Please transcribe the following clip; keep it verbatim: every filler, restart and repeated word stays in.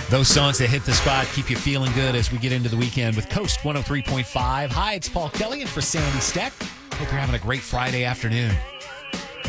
Those songs that hit the spot keep you feeling good as we get into the weekend with Coast one oh three point five. Hi, it's Paul Kelly, and for Sandy Steck, hope you're having a great Friday afternoon.